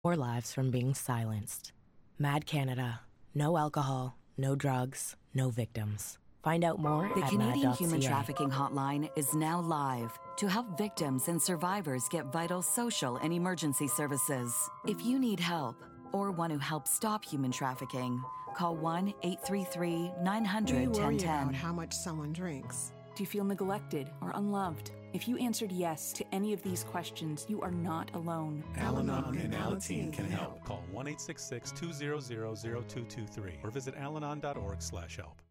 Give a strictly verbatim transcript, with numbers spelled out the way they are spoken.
Or lives from being silenced. Mad Canada. No alcohol, no drugs, no victims. Find out more The at Canadian mad dot c a. Human Trafficking Hotline is now live to help victims and survivors get vital social and emergency services. If you need help or want to help stop human trafficking, call one eight three three nine hundred Do you worry ten ten. about how much someone drinks? Do you feel neglected or unloved? If you answered yes to any of these questions, you are not alone. Al-Anon and Alateen can help. Call one eight six six two zero zero zero two two three or visit alanon dot org slash help.